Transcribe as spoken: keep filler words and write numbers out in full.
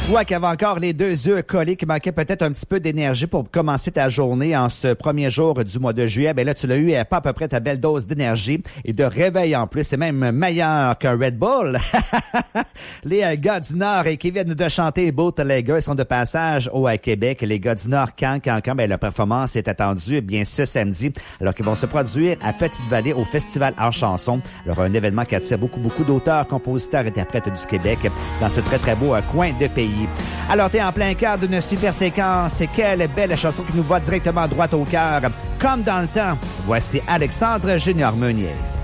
Toi qui avais encore les deux yeux collés, qui manquait peut-être un petit peu d'énergie pour commencer ta journée en ce premier jour du mois de juillet, ben là, tu l'as eu pas à peu près ta belle dose d'énergie et de réveil en plus. C'est même meilleur qu'un Red Bull. Les euh, gars du Nord et qui viennent de chanter Both les gars, ils sont de passage au à Québec. Les gars du Nord, quand, quand, quand, ben la performance est attendue, bien ce samedi, alors qu'ils vont se produire à Petite-Vallée au Festival en chanson. Alors, un événement qui attire beaucoup, beaucoup d'auteurs, compositeurs, interprètes du Québec dans ce très, très beau euh, coin de pays. Alors, t'es en plein cœur d'une super séquence. Et quelle belle chanson qui nous va directement droit au cœur. Comme dans le temps, voici Alexandre Junior Meunier.